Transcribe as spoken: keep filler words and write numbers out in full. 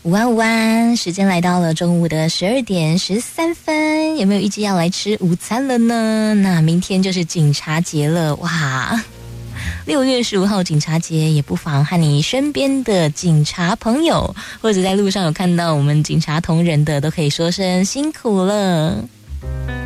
午安午安，时间来到了中午的十二点十三分，有没有预计要来吃午餐了呢？那明天就是警察节了，哇！六月十五号警察节，也不妨和你身边的警察朋友，或者在路上有看到我们警察同仁的，都可以说声辛苦了。